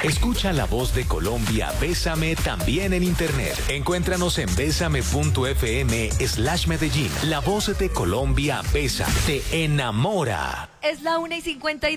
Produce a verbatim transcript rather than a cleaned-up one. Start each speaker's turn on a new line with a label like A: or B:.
A: Escucha La Voz de Colombia, Bésame también en internet. Encuéntranos en bésame.fm slash Medellín. La Voz de Colombia, Besa, te enamora.
B: Es la una y cincuenta y